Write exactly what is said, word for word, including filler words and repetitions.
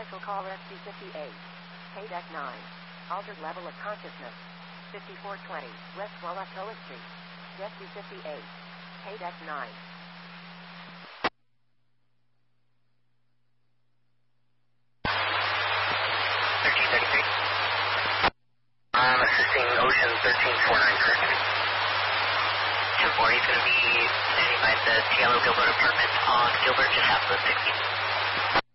Commercial call S C fifty-eight. K deck nine. Altered level of consciousness. fifty-four twenty. West Wallatoa Street. S C fifty-eight. K deck nine. thirteen thirty-three. I'm assisting Ocean thirteen forty-nine, correct. ten four, he's going to be standing by the Cielo Gilbert apartment on Gilbert, just south of sixty.